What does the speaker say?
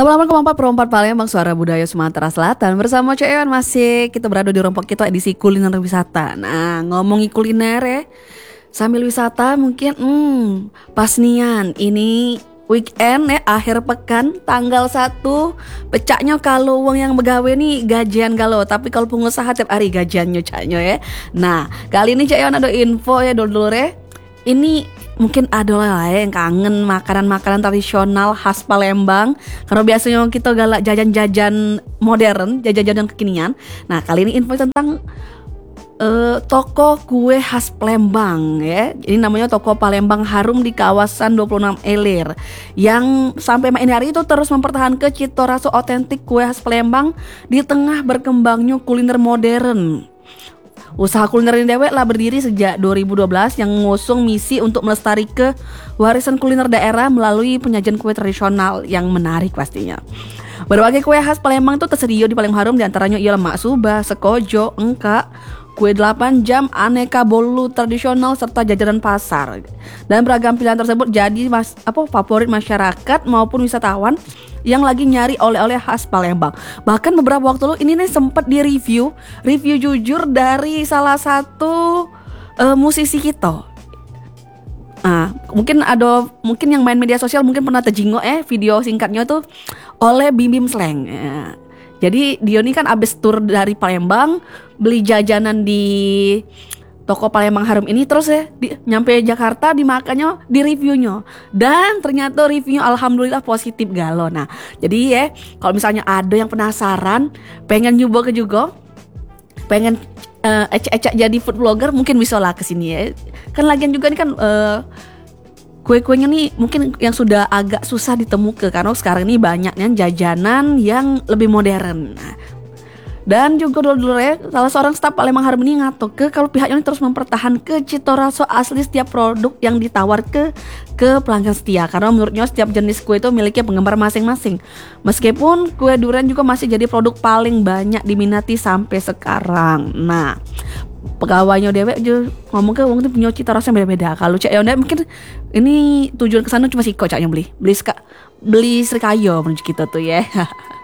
Lama-lama ke Perompat Palembang, suara budaya Sumatera Selatan. Bersama Cek Ewan masih kita berada di rompok kita edisi kuliner wisata. Nah, ngomongi kuliner ya, sambil wisata mungkin pas nian ini weekend ya, akhir pekan tanggal 1 pecahnya kalau uang yang begawe nih gajian galau, tapi kalau pengusaha tiap hari gajiannya caknya ya. Nah, kali ini Cek Ewan ada info ya dulu ya. Ini mungkin ada lah ya yang kangen makanan-makanan tradisional khas Palembang. Karena biasanya kita galak jajan-jajan modern, jajan-jajan kekinian. Nah, kali ini info tentang toko kue khas Palembang ya. Ini namanya Toko Palembang Harum di kawasan 26 Ilir, yang sampai ini hari itu terus mempertahankan cita rasa otentik kue khas Palembang di tengah berkembangnya kuliner modern. Usaha kuliner ini dewek lah berdiri sejak 2012 yang mengusung misi untuk melestarikan warisan kuliner daerah melalui penyajian kue tradisional yang menarik pastinya. Berbagai kue khas Palembang itu tersedia di Palembang Harum, diantaranya ialah maksuba, sekojo, engkak, kue 8 jam, aneka bolu tradisional serta jajanan pasar. Dan beragam pilihan tersebut jadi favorit masyarakat maupun wisatawan yang lagi nyari oleh-oleh khas Palembang. Bahkan beberapa waktu lalu ini nih sempat review jujur dari salah satu musisi kita. Mungkin yang main media sosial mungkin pernah terjingok video singkatnya tuh oleh Bim Bim Slang. Jadi dia ini kan abis tur dari Palembang, beli jajanan di Toko Palembang Harum ini, terus nyampe Jakarta dimakannya, di reviewnya, dan ternyata reviewnya alhamdulillah positif galau. Nah, jadi kalau misalnya ada yang penasaran, pengen nyoba juga, pengen ecek-ecek jadi food blogger, mungkin bisa lah kesini ya. Kan lagian juga ini kan kue-kuenya nih mungkin yang sudah agak susah ditemukan karena sekarang ini banyaknya jajanan yang lebih modern. Nah, dan juga dulu salah seorang staf Palembang Harum ini ngatok kalau pihaknya ini terus mempertahankan cita rasa asli setiap produk yang ditawar ke pelanggan setia, karena menurutnya setiap jenis kue itu memiliki penggemar masing-masing. Meskipun kue durian juga masih jadi produk paling banyak diminati sampai sekarang. Nah, pegawainya dewek juga ngomong ke wong itu punya cita rasa beda-beda. Kalau Cak Yonda mungkin ini tujuan kesana cuma siko caknya beli serikayo menurut kita tuh ya.